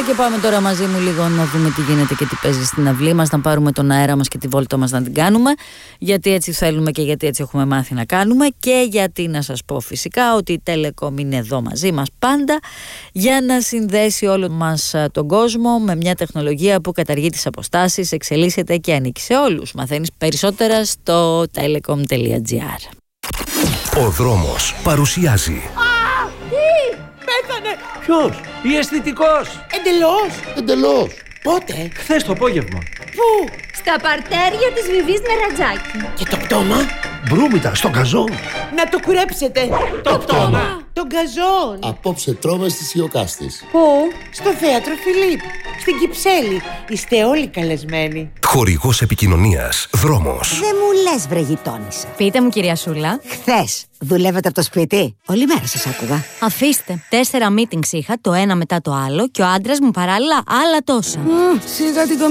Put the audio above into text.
και πάμε τώρα μαζί μου λίγο να δούμε τι γίνεται και τι παίζει στην αυλή μας, να πάρουμε τον αέρα μας και τη βόλτα μας να την κάνουμε, γιατί έτσι θέλουμε και γιατί έτσι έχουμε μάθει να κάνουμε, και γιατί να σας πω φυσικά ότι η Telecom είναι εδώ μαζί μας πάντα για να συνδέσει όλο μας τον κόσμο με μια τεχνολογία που καταργεί τις αποστάσεις, εξελίσσεται και ανήκει σε όλους. Μαθαίνεις περισσότερα στο telecom.gr. Ο δρόμος παρουσιάζει. Πέθανε! Ποιος? Η αισθητικός! Εντελώς! Πότε? Χθες το απόγευμα. Πού? Στα παρτέρια της Βιβής Νερατζάκη. Και το πτώμα? Μπρούμητα, στον καζόν. Να το κουρέψετε! Το πτώμα! Τον καζόν! Απόψε τρώμε στις Ιωκάστης. Πού? Στο θέατρο Φιλίπ, στην Κυψέλη. Είστε όλοι καλεσμένοι. Χορηγός επικοινωνίας. Δρόμος. Δεν μου λες, βρε γειτόνισσα. Πείτε μου, κυρία Σούλα. Χθες δουλεύετε από το σπίτι? Όλη μέρα σας άκουγα. Αφήστε. 4 meetings είχα, το ένα μετά το άλλο, και ο άντρας μου παράλληλα άλλα τόσα. Σιγά την